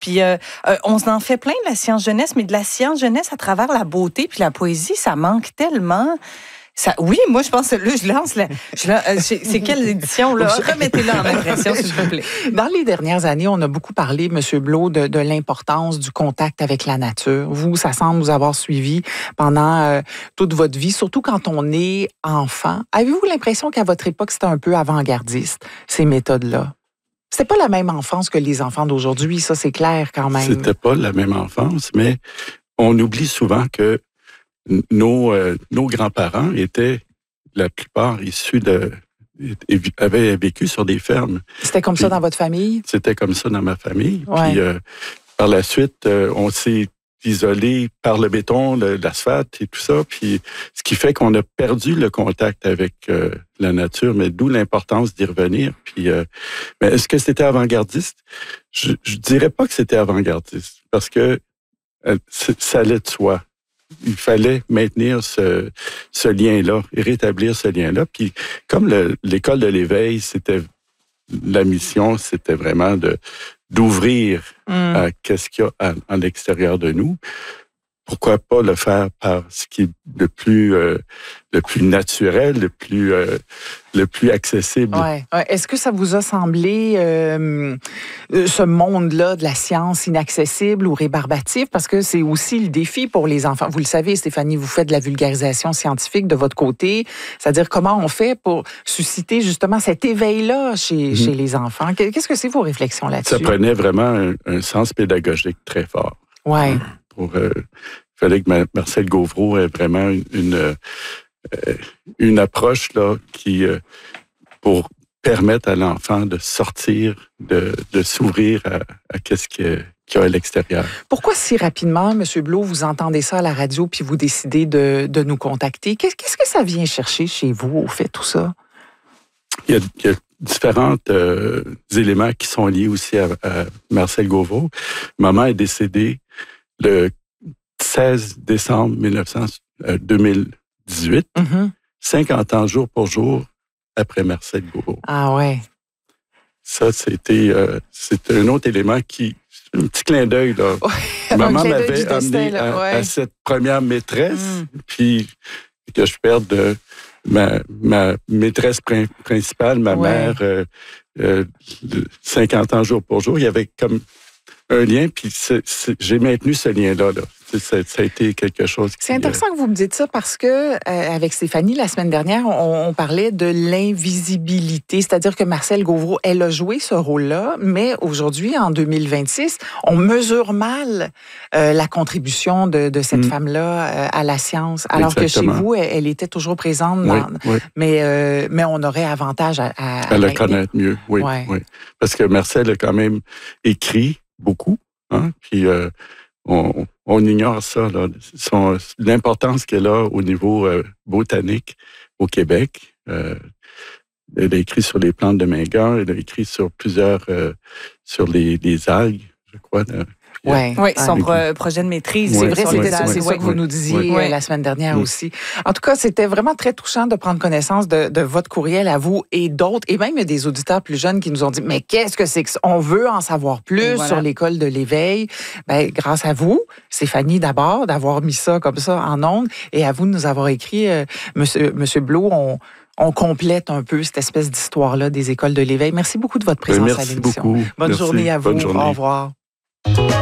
Puis on en fait plein de la science jeunesse, mais de la science jeunesse à travers la beauté puis la poésie, ça manque tellement. Ça, oui, moi, je pense que là, je lance c'est quelle édition, là? Remettez-la en impression, s'il vous plaît. Dans les dernières années, on a beaucoup parlé, M. Blot, de l'importance du contact avec la nature. Vous, ça semble vous avoir suivi pendant toute votre vie, surtout quand on est enfant. Avez-vous l'impression qu'à votre époque, c'était un peu avant-gardiste, ces méthodes-là? C'était pas la même enfance que les enfants d'aujourd'hui, ça, c'est clair quand même. C'était pas la même enfance, mais on oublie souvent que nos grands-parents étaient, la plupart, avaient vécu sur des fermes. C'était comme ça dans votre famille? C'était comme ça dans ma famille. Ouais. Puis par la suite, on s'est isolé par le béton, l'asphalte et tout ça. Puis ce qui fait qu'on a perdu le contact avec la nature, mais d'où l'importance d'y revenir. Puis, mais est-ce que c'était avant-gardiste? Je dirais pas que c'était avant-gardiste, parce que ça allait de soi. Il fallait maintenir ce lien-là, et rétablir ce lien-là. Puis, comme l'école de l'éveil, la mission, c'était vraiment d'ouvrir à qu'est-ce qu'il y a à l'extérieur de nous. Pourquoi pas le faire par ce qui est le plus naturel, le plus accessible. Ouais. Est-ce que ça vous a semblé ce monde-là de la science inaccessible ou rébarbatif? Parce que c'est aussi le défi pour les enfants. Vous le savez, Stéphanie, vous faites de la vulgarisation scientifique de votre côté. C'est-à-dire comment on fait pour susciter justement cet éveil-là chez les enfants. Qu'est-ce que c'est vos réflexions là-dessus? Ça prenait vraiment un sens pédagogique très fort. Ouais. Il fallait que Marcel Gauvreau ait vraiment une approche là pour permettre à l'enfant de sortir, de s'ouvrir à qu'est-ce qu'il y a à l'extérieur. Pourquoi si rapidement, M. Blot, vous entendez ça à la radio puis vous décidez de nous contacter? Qu'est-ce que ça vient chercher chez vous, au fait, tout ça? Il y a différents éléments qui sont liés aussi à Marcel Gauvreau. Maman est décédée le 16 décembre 2018, 50 ans jour pour jour après Marcel Gauvreau. Ah ouais. Ça, c'est un autre élément un petit clin d'œil, là. Maman m'avait amené à cette première maîtresse, puis que je perde ma maîtresse principale, ma mère, 50 ans jour pour jour. Il y avait comme un lien, puis j'ai maintenu ce lien-là. Ça a été quelque chose. C'est intéressant que vous me dites ça parce que avec Stéphanie, la semaine dernière, on parlait de l'invisibilité, c'est-à-dire que Marcel Gauvreau, elle a joué ce rôle-là, mais aujourd'hui, en 2026, on mesure mal la contribution de cette femme-là à la science, alors Exactement. que chez vous, elle était toujours présente, mais on aurait avantage à la connaître mieux, oui. Parce que Marcel a quand même écrit beaucoup, puis on ignore ça, là, l'importance qu'elle a au niveau botanique au Québec. Elle a écrit sur les plantes de Mingan, elle a écrit sur plusieurs, sur les algues, je crois. Oui, son projet de maîtrise. C'est vrai, c'est ça que vous nous disiez la semaine dernière aussi. En tout cas, c'était vraiment très touchant de prendre connaissance de votre courriel à vous et d'autres, et même des auditeurs plus jeunes qui nous ont dit « Mais qu'est-ce que c'est que ça? On veut en savoir plus sur l'école de l'éveil. » Grâce à vous, Stéphanie d'abord, d'avoir mis ça comme ça en ondes, et à vous de nous avoir écrit, Monsieur Blot, on complète un peu cette espèce d'histoire-là des écoles de l'éveil. Merci beaucoup de votre présence à l'émission. Merci beaucoup. Bonne journée à vous. Bonne journée. Au revoir.